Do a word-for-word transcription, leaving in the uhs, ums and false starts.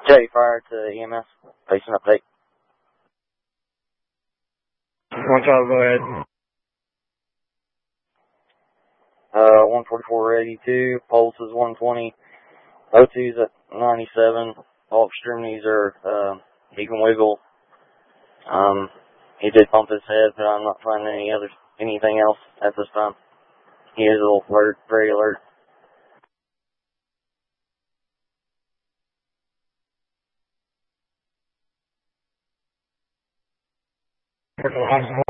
J, fire to E M S. Patient update. one twelve, go ahead. Uh, one forty-four eighty-two, pulse is one twenty, O two's at ninety-seven, all extremities are, uh, he can wiggle. Um, he did bump his head, but I'm not finding any other, anything else at this time. He is a little alert, very alert. Hospital.